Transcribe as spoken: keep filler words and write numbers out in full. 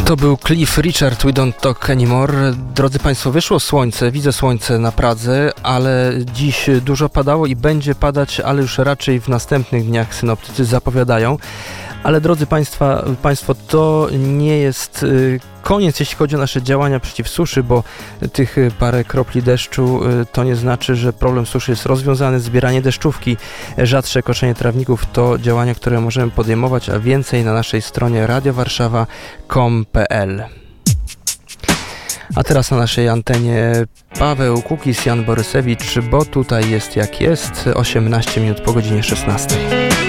To był Cliff Richard, We Don't Talk Anymore. Drodzy Państwo, wyszło słońce, widzę słońce na Pradze, ale dziś dużo padało i będzie padać, ale już raczej w następnych dniach synoptycy zapowiadają. Ale drodzy Państwa, Państwo, to nie jest y, koniec, jeśli chodzi o nasze działania przeciw suszy, bo tych parę kropli deszczu y, to nie znaczy, że problem suszy jest rozwiązany. Zbieranie deszczówki, rzadsze koszenie trawników to działania, które możemy podejmować, a więcej na naszej stronie radio warszawa kropka com kropka p l. A teraz na naszej antenie Paweł Kukis, Jan Borysewicz, bo tutaj jest jak jest, osiemnaście minut po godzinie szesnastej.